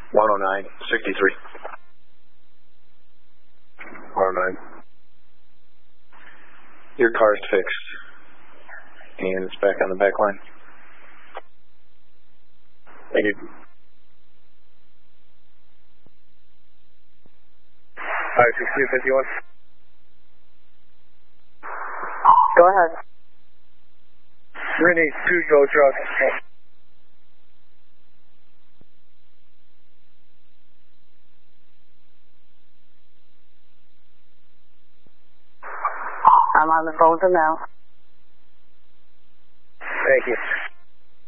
109.63. 109. Your car's fixed. And it's back on the back line. Thank you. 56251. Go ahead. Rennie, 2 Go truck. I'm on the phone with him now. Thank you.